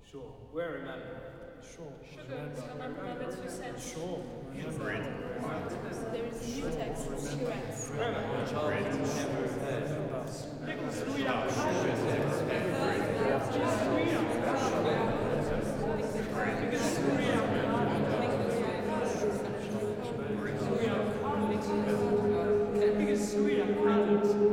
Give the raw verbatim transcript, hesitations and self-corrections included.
Sure. We're remember. Sure. Sugar, remember David who said, Sure. there is a new text, Shiraz. Remember. Child never heard.